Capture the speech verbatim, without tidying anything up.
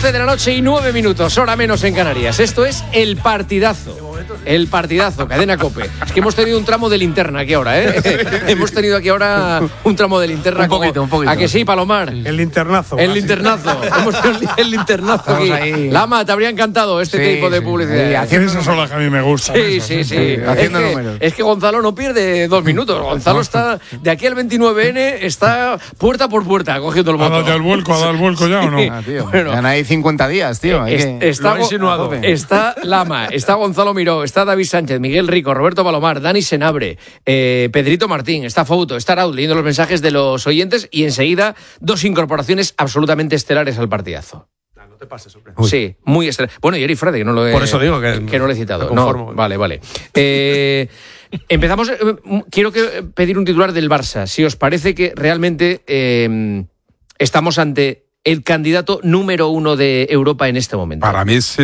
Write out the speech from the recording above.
doce de la noche y nueve minutos, hora menos en Canarias. Esto es El Partidazo. El Partidazo, Cadena COPE. Es que hemos tenido un tramo de linterna aquí ahora, ¿eh? Hemos tenido aquí ahora un tramo de linterna. Un poquito, como, un poquito. ¿A que sí, Palomar? El linternazo. El linternazo. Hemos tenido el linternazo aquí. Ahí. Lama, te habría encantado este Sí, tipo de sí. publicidad. Sí, haciendo Esas son las que a mí me gustan. Sí, esas, sí, ¿eh? sí. Sí, haciendo es, que, números. es que Gonzalo no pierde dos minutos. Gonzalo está, de aquí al veintinueve ene, está puerta por puerta cogiendo el ¿Ha voto. dado ya el vuelco? ¿Ha dado el vuelco ya o no? Ah, tío. Bueno. Ya no hay cincuenta días, tío. Hay Es- que... está, Lo ha insinuado. Go- está Lama, está Gonzalo Miró, está David Sánchez, Miguel Rico, Roberto Palomar, Dani Senabre, eh, Pedrito Martín, está Fouto, está Raúl leyendo los mensajes de los oyentes y enseguida dos incorporaciones absolutamente estelares al partidazo. No te pases, hombre. Sí, muy estelares. Bueno, y Eri Frade, que no lo he, Por eso digo que- que no lo he citado. me conformo. No, vale, vale. Eh, empezamos, eh, quiero que pedir un titular del Barça. Si os parece que realmente eh, estamos ante el candidato número uno de Europa en este momento. Para mí sí.